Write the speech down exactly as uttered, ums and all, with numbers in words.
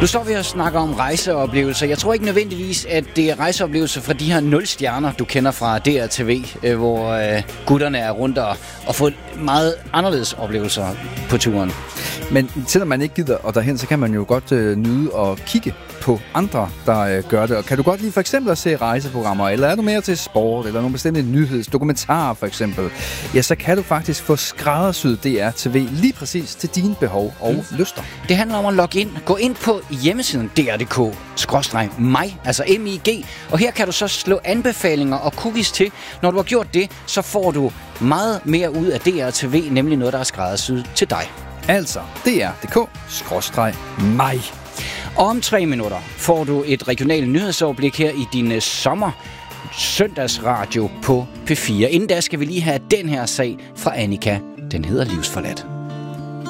Nu står vi og snakker om rejseoplevelser. Jeg tror ikke nødvendigvis, at det er rejseoplevelser fra de her nul stjerner, du kender fra D R T V, hvor øh, gutterne er rundt og, og får meget anderledes oplevelser på turen. Men selvom man ikke gider og derhen, så kan man jo godt øh, nyde og kigge på andre, der øh, gør det. Og kan du godt lide for eksempel at se rejseprogrammer, eller er du mere til sport, eller nogle bestemte nyheds, dokumentarer for eksempel, ja, så kan du faktisk få skræddersyet D R T V lige præcis til dine behov og mm. lyster. Det handler om at logge ind. Gå ind på hjemmesiden d r punktum d k skråstreg mig, altså M I G, og her kan du så slå anbefalinger og cookies til. Når du har gjort det, så får du meget mere ud af D R T V, nemlig noget, der er skræddersyet til dig. Altså d r punktum d k skråstreg mig. Og om tre minutter får du et regionalt nyhedsoverblik her i din sommer søndagsradio på P fire. Inden da skal vi lige have den her sag fra Annika. Den hedder Livsforladt.